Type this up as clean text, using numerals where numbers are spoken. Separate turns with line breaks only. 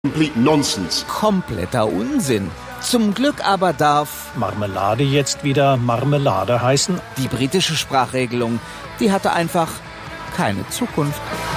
Complete nonsense.
Kompletter Unsinn. Zum Glück aber darf
Marmelade jetzt wieder Marmelade heißen.
die britische Sprachregelung, die hatte einfach keine Zukunft.